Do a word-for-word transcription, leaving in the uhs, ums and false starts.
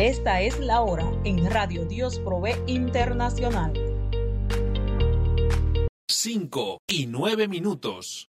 Esta es la hora en Radio Dios Provee Internacional. Cinco y nueve minutos.